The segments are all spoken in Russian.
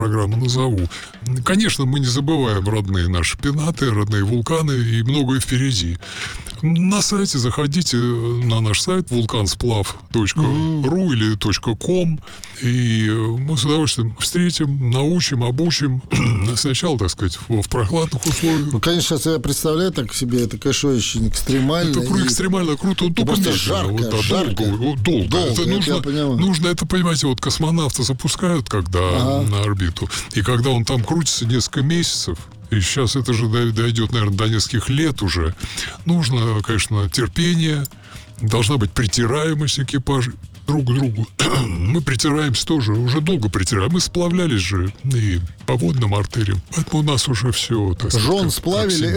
программу назову. Конечно, мы не забываем родные наши пенаты, родные вулканы и многое впереди. На сайте заходите на наш сайт vulcansplav.ru или .com, и мы с удовольствием встретим, научим, обучим. Сначала, так сказать, в прохладных условиях. Ну, конечно, сейчас я представляю так себе, это, конечно, очень экстремально. Это экстремально круто, только просто жарко. Долго. Это нужно, это, понимаете, вот космонавта запускают, когда на орбиту, и когда он там крутится несколько месяцев, и сейчас это же дойдет, наверное, до нескольких лет уже. Нужно, конечно, терпение, должна быть притираемость экипажа друг к другу. Мы притираемся тоже, уже долго притираем. Мы сплавлялись же и по водным артериям. Поэтому у нас уже все, так сказать. Жен сплавили?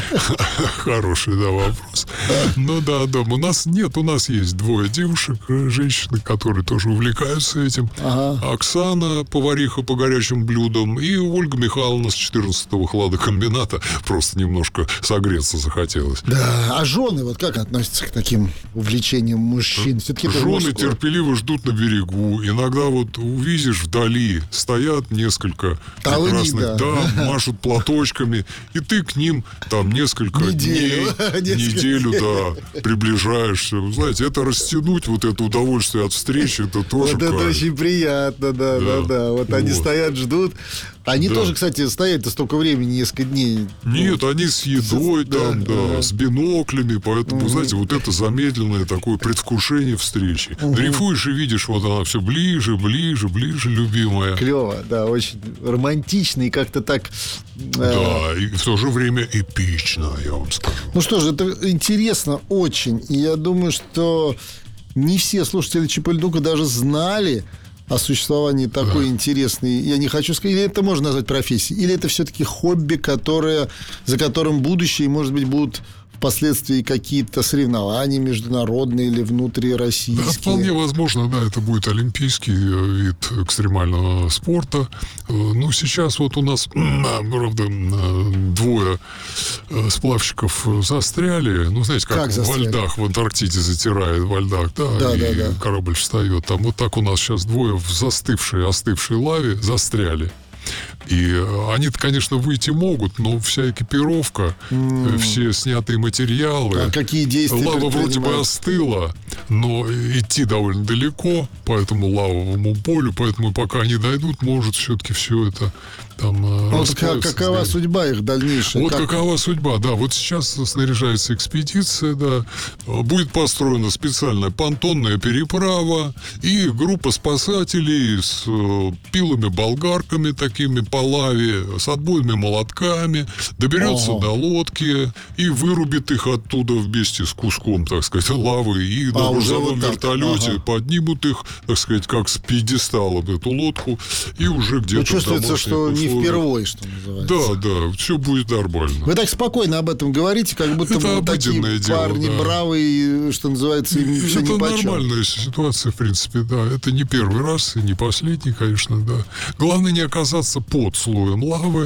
Хороший, да, вопрос. Ну да, у нас нет, у нас есть двое девушек, женщины, которые тоже увлекаются этим. Оксана, повариха по горячим блюдам, и Ольга Михайловна с 14-го хладокомбината. Просто немножко согреться захотелось. Да, а жены вот как относятся к таким увлечениям мужчин? Все-таки жены терпеливо ждут на берегу. Иногда вот увидишь вдали, стоят несколько прекрасных дам, машут платочками, и ты к ним там несколько дней, неделю, да, приближаешься. Вы знаете, это растянуть вот это удовольствие от встречи, это тоже вот это очень приятно, да. Вот они стоят, ждут. Они тоже, кстати, стоят столько времени, несколько дней. Нет, они с едой там, с биноклями, поэтому, знаете, вот это замедленное такое предвкушение встречи. Дрейфуешь и видишь, вот она все ближе, любимая. Клево, да, очень романтично и как-то так... Да, и в то же время эпично, я вам скажу. Ну что же, это интересно очень, и я думаю, что не все слушатели Чип-и-Дейла даже знали о существовании такой интересной, я не хочу сказать, или это можно назвать профессией, или это все-таки хобби, за которым будущее, может быть, будут впоследствии какие-то соревнования международные или внутрироссийские. Да, вполне возможно, да, это будет олимпийский вид экстремального спорта. Ну, сейчас вот у нас, правда, двое сплавщиков застряли. Ну, знаете, как во льдах, в Антарктиде затирает во льдах, да, корабль встает. Там вот так у нас сейчас двое в остывшей лаве застряли. И они-то, конечно, выйти могут, но вся экипировка, все снятые материалы, какие действия лава вроде бы остыла, но идти довольно далеко по этому лавовому полю, поэтому пока они дойдут, может все-таки все это там расплавиться. Какова судьба их дальнейшая? Вот какова судьба, да. Вот сейчас снаряжается экспедиция, да. Будет построена специальная понтонная переправа и группа спасателей с пилами-болгарками такими по лаве, с отбойными молотками доберется до лодки и вырубит их оттуда вместе с куском, так сказать, лавы, и на грузовом вертолете поднимут их, так сказать, как с пьедестала эту лодку, и уже где-то чувствуется, что не впервые, что называется. Да, все будет нормально. Вы так спокойно об этом говорите, как будто вы такие парни бравые, что называется, им все нипочем. Это нормальная ситуация, в принципе, да. Это не первый раз и не последний, конечно, да. Главное не оказаться под слоем лавы.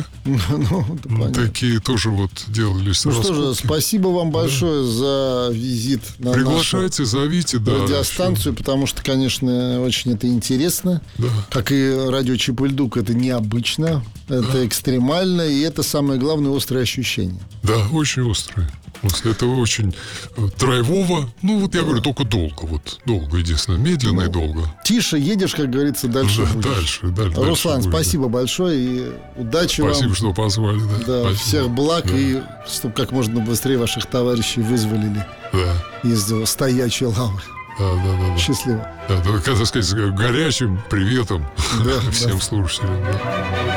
Такие тоже вот делались раскопки. Что же, спасибо вам большое за визит на приглашайте, зовите, радиостанцию, потому что, конечно, очень это интересно. Как и радио Чип-и-Дейла, это необычно, это экстремально, и это самое главное острое ощущение. Да, очень острое. Это очень драйвово. Ну, вот я говорю, только долго. Вот долго, единственное. Медленно и долго. Тише едешь, как говорится, дальше будешь. Дальше. Руслан, спасибо большое и удачи вам. Спасибо, что позвали. Да, всех благ и чтобы как можно быстрее ваших товарищей вызволили из стоячей лавы. Да. Счастливо. Да, так сказать, с горячим приветом всем слушателям.